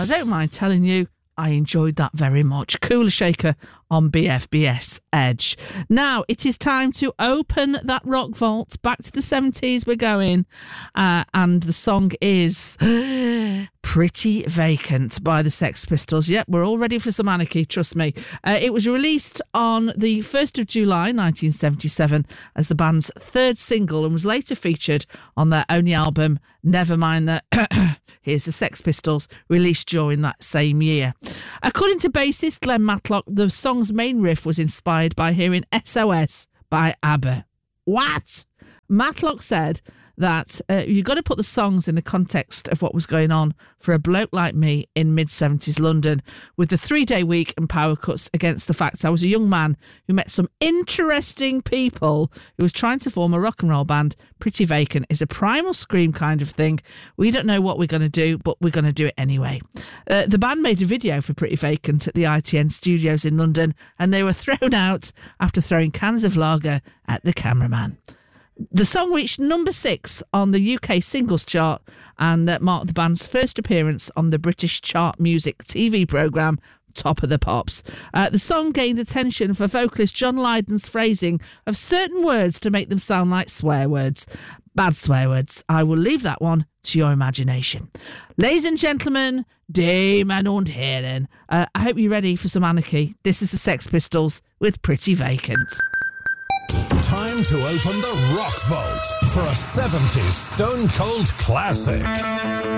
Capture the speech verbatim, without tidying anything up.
I don't mind telling you, I enjoyed that very much. Cooler Shaker on B F B S Edge. Now, it is time to open that rock vault. Back to the seventies we're going. Uh, and the song is Pretty Vacant by the Sex Pistols. Yep, we're all ready for some anarchy, trust me. Uh, it was released on the first of July nineteen seventy-seven as the band's third single and was later featured on their only album, Nevermind the... Here's the Sex Pistols, released during that same year. According to bassist Glenn Matlock, the song's main riff was inspired by hearing S O S by ABBA. What? Matlock said that uh, you've got to put the songs in the context of what was going on for a bloke like me in mid-seventies London, with the three-day week and power cuts against the fact I was a young man who met some interesting people who was trying to form a rock and roll band. Pretty Vacant is a primal scream kind of thing. We don't know what we're going to do, but we're going to do it anyway. Uh, the band made a video for Pretty Vacant at the I T N studios in London, and they were thrown out after throwing cans of lager at the cameraman. The song reached number six on the U K singles chart and uh, marked the band's first appearance on the British chart music T V programme Top of the Pops. Uh, the song gained attention for vocalist John Lydon's phrasing of certain words to make them sound like swear words. Bad swear words. I will leave that one to your imagination. Ladies and gentlemen, Damen und Herren, uh, I hope you're ready for some anarchy. This is the Sex Pistols with Pretty Vacant. Time to open the Rock Vault for a seventies Stone Cold classic.